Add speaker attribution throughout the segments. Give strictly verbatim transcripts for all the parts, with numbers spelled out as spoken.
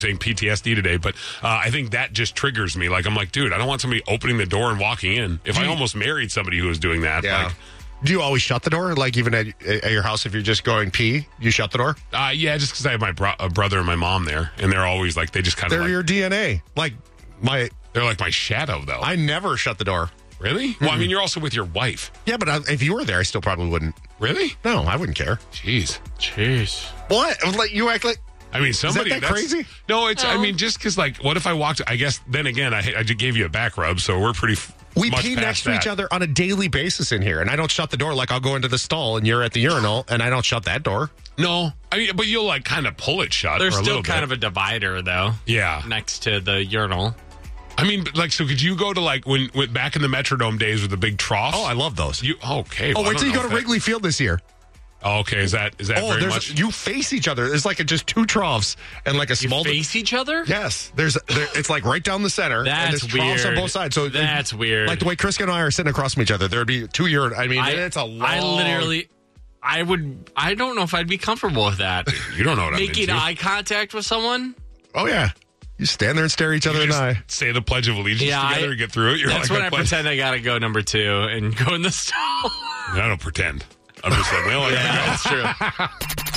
Speaker 1: saying P T S D today, but uh, I think that just triggers me. Like, I'm like, dude, I don't want somebody opening the door and walking in. If I almost married somebody who was doing that,
Speaker 2: Yeah.
Speaker 1: like,
Speaker 2: do you always shut the door? Like, even at, at your house, if you're just going pee, you shut the door?
Speaker 1: uh, yeah, just because I have my bro- uh, brother and my mom there, and they're always like, they just kind of
Speaker 2: They're
Speaker 1: like,
Speaker 2: your D N A. Like, my,
Speaker 1: they're like my shadow, though.
Speaker 2: I never shut the door.
Speaker 1: Really? Mm-hmm. Well, I mean, you're also with your wife.
Speaker 2: Yeah, but I, if you were there, I still probably wouldn't.
Speaker 1: Really?
Speaker 2: No, I wouldn't care.
Speaker 1: Jeez.
Speaker 3: Jeez.
Speaker 2: What? Like, you act like...
Speaker 1: I mean, somebody.
Speaker 2: Is that, that
Speaker 1: that's-
Speaker 2: crazy?
Speaker 1: No, it's. I mean, just because, like, what if I walked? I guess then again, I I just gave you a back rub, so we're pretty. F-
Speaker 2: We
Speaker 1: much
Speaker 2: pee
Speaker 1: past
Speaker 2: next to
Speaker 1: that.
Speaker 2: each other on a daily basis in here, and I don't shut the door. Like, I'll go into the stall, and you're at the urinal, and I don't shut that door.
Speaker 1: No, I mean, but you'll like kind of pull it shut.
Speaker 3: There's
Speaker 1: for a
Speaker 3: still
Speaker 1: little
Speaker 3: kind
Speaker 1: bit.
Speaker 3: of a divider, though.
Speaker 1: Yeah.
Speaker 3: Next to the urinal.
Speaker 1: I mean, but, like, so could you go to like when, when back in the Metrodome days with the big troughs?
Speaker 2: Oh, I love those.
Speaker 1: You okay?
Speaker 2: oh,
Speaker 1: well, I
Speaker 2: wait till
Speaker 1: don't
Speaker 2: you
Speaker 1: know
Speaker 2: go to
Speaker 1: if that-
Speaker 2: Wrigley Field this year.
Speaker 1: Oh, okay, is that is that
Speaker 2: Oh,
Speaker 1: very
Speaker 2: there's
Speaker 1: much?
Speaker 2: you face each other. There's like a, just two troughs and like a
Speaker 3: You
Speaker 2: small.
Speaker 3: face each other?
Speaker 2: Yes, there's. There, it's like right down the center. and
Speaker 3: That's
Speaker 2: there's troughs on
Speaker 3: weird.
Speaker 2: both sides. So
Speaker 3: That's weird.
Speaker 2: Like the way Chris and I are sitting across from each other, there'd be two urine. I mean,
Speaker 3: I,
Speaker 2: it's a long.
Speaker 3: I literally, I would, I don't know if I'd be comfortable with that.
Speaker 1: You don't know what
Speaker 3: Making
Speaker 1: I'm into.
Speaker 3: eye contact with someone?
Speaker 2: Oh yeah, you stand there and stare each other
Speaker 1: You
Speaker 2: in the
Speaker 1: just
Speaker 2: eye.
Speaker 1: say the Pledge of Allegiance
Speaker 3: Yeah,
Speaker 1: together
Speaker 3: I-
Speaker 1: and get through it. You're
Speaker 3: That's
Speaker 1: like,
Speaker 3: when I
Speaker 1: pledge-
Speaker 3: pretend I gotta go number two and go in the stall.
Speaker 1: I don't pretend. I'm just like, well, I
Speaker 3: Yeah,
Speaker 1: gotta
Speaker 3: that's true.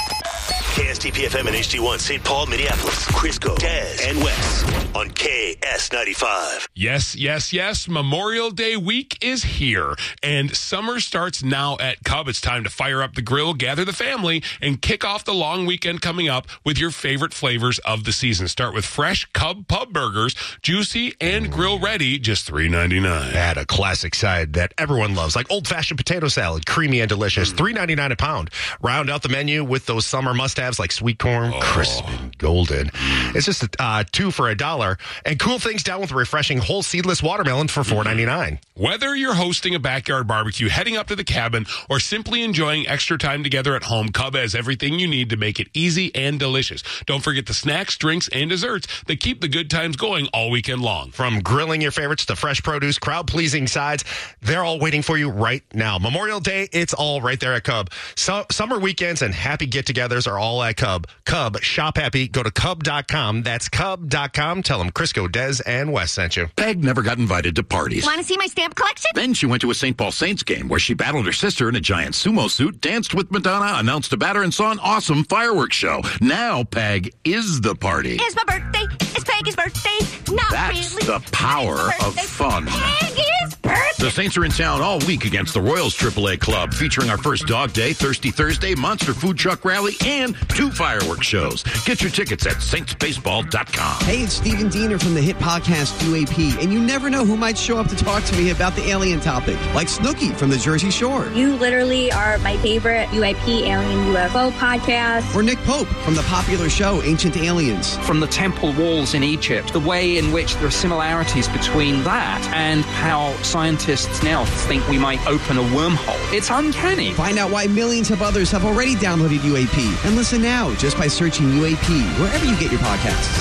Speaker 4: K S T P F M and H D one, Saint Paul, Minneapolis, Crisco, Des, and Wes on K S ninety-five.
Speaker 1: Yes, yes, yes. Memorial Day week is here, and summer starts now at Cub. It's time to fire up the grill, gather the family, and kick off the long weekend coming up with your favorite flavors of the season. Start with fresh Cub Pub burgers, juicy and grill ready, just three ninety-nine.
Speaker 2: Add a classic side that everyone loves, like old-fashioned potato salad, creamy and delicious, three ninety-nine a pound. Round out the menu with those summer must-haves like sweet corn, crisp and golden. It's just uh, two for a dollar. And cool things down with a refreshing whole seedless watermelon for four ninety-nine.
Speaker 1: Whether you're hosting a backyard barbecue, heading up to the cabin, or simply enjoying extra time together at home, Cub has everything you need to make it easy and delicious. Don't forget the snacks, drinks, and desserts that keep the good times going all weekend long.
Speaker 2: From grilling your favorites to fresh produce, crowd-pleasing sides, they're all waiting for you right now. Memorial Day, it's all right there at Cub. So, summer weekends and happy get-togethers are all at Cub. Cub, shop happy. Go to cub dot com. That's cub dot com. Tell them Crisco, Des, and Wes sent you.
Speaker 5: Peg never got invited to parties.
Speaker 6: Want to see my stamp collection?
Speaker 5: Then she went to a Saint Paul Saints game where she battled her sister in a giant sumo suit, danced with Madonna, announced a batter, and saw an awesome fireworks show. Now Peg is the party.
Speaker 6: It's my birthday. It's Peggy's birthday. Not
Speaker 5: That's
Speaker 6: really.
Speaker 5: the power
Speaker 6: It's
Speaker 5: of
Speaker 6: birthday.
Speaker 5: fun.
Speaker 6: Peggy's birthday.
Speaker 5: The Saints are in town all week against the Royals triple A Club, featuring our first Dog Day, Thirsty Thursday, Monster Food Truck Rally, and two fireworks shows. Get your tickets at saints baseball dot com.
Speaker 7: Hey, it's Steven Diener from the hit podcast U A P, and you never know who might show up to talk to me about the alien topic, like Snooki from the Jersey Shore,
Speaker 8: You literally are my favorite U A P Alien U F O podcast.
Speaker 7: or Nick Pope from the popular show Ancient Aliens.
Speaker 9: From the temple walls in Egypt, the way in which there are similarities between that and how scientists now think we might open a wormhole. It's uncanny.
Speaker 7: Find out why millions of others have already downloaded U A P, and listen now just by searching U A P wherever you get your podcasts.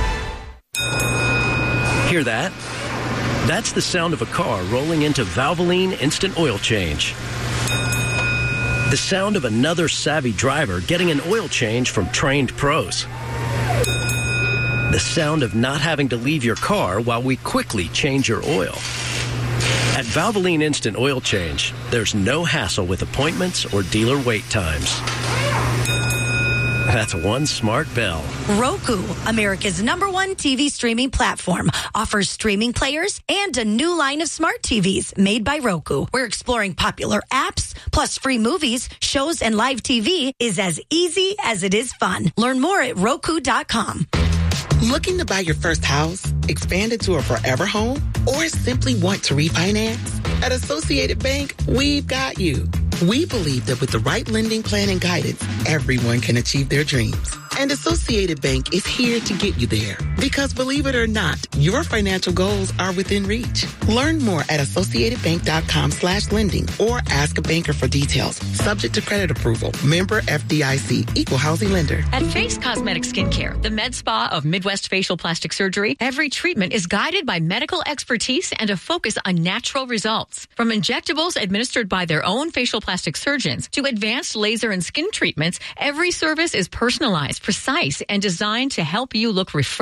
Speaker 10: Hear that? That's the sound of a car rolling into Valvoline Instant Oil Change. The sound of another savvy driver getting an oil change from trained pros. The sound of not having to leave your car while we quickly change your oil. At Valvoline Instant Oil Change, there's no hassle with appointments or dealer wait times. That's one smart bell.
Speaker 11: Roku, America's number one T V streaming platform, offers streaming players and a new line of smart T Vs made by Roku. We're exploring popular apps, plus free movies, shows, and live T V is as easy as it is fun. Learn more at roku dot com.
Speaker 12: Looking to buy your first house, expand it to a forever home, or simply want to refinance? At Associated Bank, we've got you. We believe that with the right lending plan and guidance, everyone can achieve their dreams. And Associated Bank is here to get you there Because believe it or not, your financial goals are within reach. Learn more at associatedbank.com slash lending or ask a banker for details. Subject to credit approval. Member F D I C. Equal housing lender.
Speaker 13: At Face Cosmetic Skincare, the med spa of Midwest Facial Plastic Surgery, every treatment is guided by medical expertise and a focus on natural results. From injectables administered by their own facial plastic surgeons to advanced laser and skin treatments, every service is personalized, precise, and designed to help you look refreshed